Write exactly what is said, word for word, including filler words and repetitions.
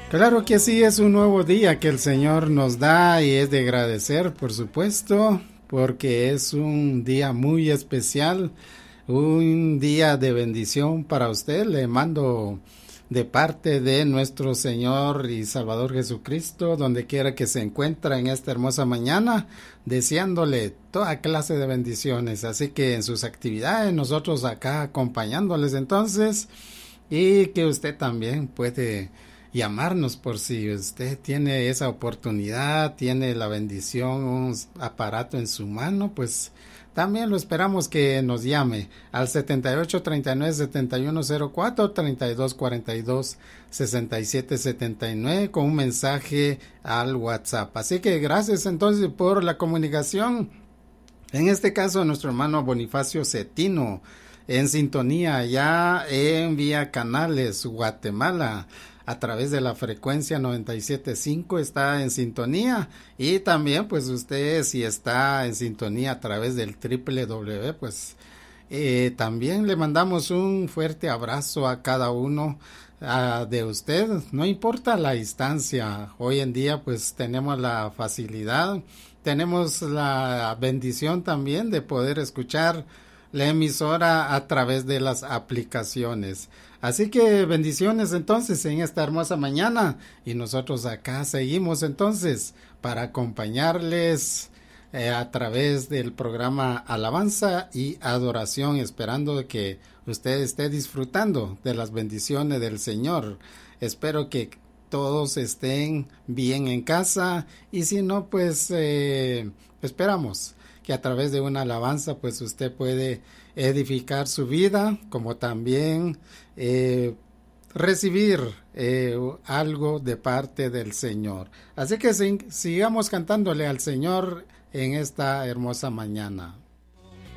Claro que sí, es un nuevo día que el Señor nos da y es de agradecer, por supuesto, porque es un día muy especial, un día de bendición para usted. Le mando de parte de nuestro Señor y Salvador Jesucristo, donde quiera que se encuentre en esta hermosa mañana, deseándole toda clase de bendiciones. Así que en sus actividades, nosotros acá acompañándoles entonces, y que usted también puede llamarnos por si usted tiene esa oportunidad, tiene la bendición, un aparato en su mano, pues también lo esperamos que nos llame al setenta y ocho, treinta y nueve, setenta y uno cero cuatro, treinta y dos cuarenta y dos, sesenta y siete setenta y nueve con un mensaje al WhatsApp. Así que gracias entonces por la comunicación. En este caso, nuestro hermano Bonifacio Cetino, en sintonía ya en Vía Canales, Guatemala, a través de la frecuencia noventa y siete punto cinco está en sintonía, y también pues usted si está en sintonía a través del doble u doble u doble u, pues eh, también le mandamos un fuerte abrazo a cada uno uh, de usted, no importa la distancia. Hoy en día pues tenemos la facilidad, tenemos la bendición también de poder escuchar la emisora a través de las aplicaciones. Así que bendiciones entonces en esta hermosa mañana, y nosotros acá seguimos entonces para acompañarles eh, a través del programa Alabanza y Adoración, esperando que usted esté disfrutando de las bendiciones del Señor. Espero que todos estén bien en casa, y si no pues eh, esperamos que a través de una alabanza pues usted puede edificar su vida, como también eh, recibir eh, algo de parte del Señor. Así que sigamos cantándole al Señor en esta hermosa mañana.